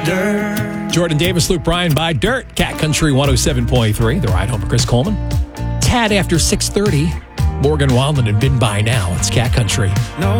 dirt. Jordan Davis, Luke Bryan by Dirt. Cat Country 107.3. The ride home for Chris Coleman. Tad after 6:30. Morgan Wallen and Been By Now. It's Cat Country. No